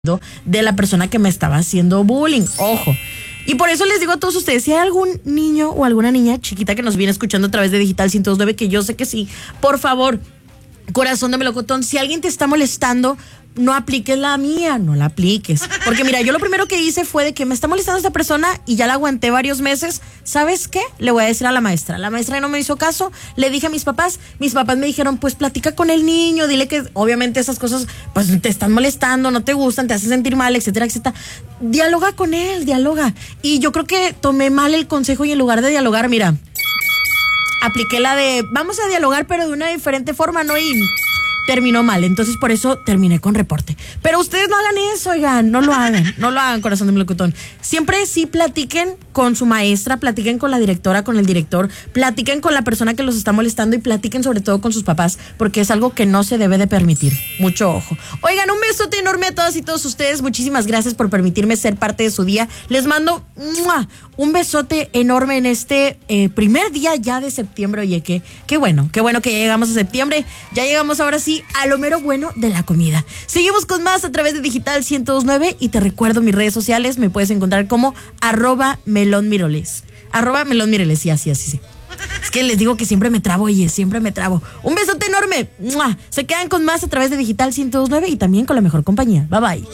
de la persona que me estaba haciendo bullying. Ojo. Y por eso les digo a todos ustedes, si hay algún niño o alguna niña chiquita que nos viene escuchando a través de Digital 102.9, que yo sé que sí, por favor, corazón de melocotón, si alguien te está molestando, no apliques la mía, no la apliques. Porque mira, yo lo primero que hice fue de que me está molestando esta persona y ya la aguanté varios meses. ¿Sabes qué? Le voy a decir a la maestra. La maestra no me hizo caso, le dije a mis papás me dijeron, pues platica con el niño, dile que obviamente esas cosas pues te están molestando, no te gustan, te hacen sentir mal, etcétera, etcétera. Dialoga con él, dialoga. Y yo creo que tomé mal el consejo y en lugar de dialogar, mira, apliqué la de vamos a dialogar pero de una diferente forma, ¿no? Y terminó mal, entonces por eso terminé con reporte. Pero ustedes no hagan eso, oigan, no lo hagan, corazón de melocotón. Siempre sí platiquen con su maestra, platiquen con la directora, con el director, platiquen con la persona que los está molestando y platiquen sobre todo con sus papás, porque es algo que no se debe de permitir. Mucho ojo. Oigan, un besote enorme a todas y todos ustedes. Muchísimas gracias por permitirme ser parte de su día. Les mando un besote enorme en este primer día ya de septiembre. Oye, qué bueno que ya llegamos a septiembre. Ya llegamos ahora sí a lo mero bueno de la comida. Seguimos con más a través de Digital 102.9 y te recuerdo mis redes sociales, me puedes encontrar como @melonmiroles. @melonmiroles, sí. Es que les digo que siempre me trabo, siempre me trabo. Un besote enorme. Se quedan con más a través de Digital 102.9 y también con la mejor compañía. Bye bye.